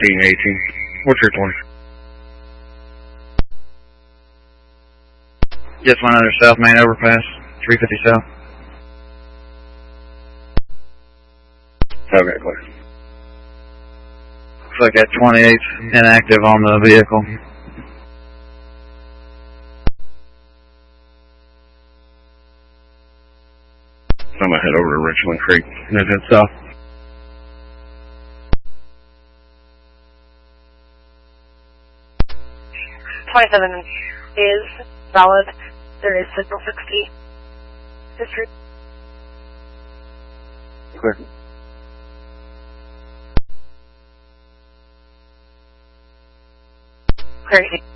being 18. What's your 20? Just went under South Main Overpass, 350 South. Okay, clear. Looks like that 28's inactive on the vehicle. I'm going to head over to Richland Creek and then head south. .27 is valid. There is signal 60. History. Clear. Crazy.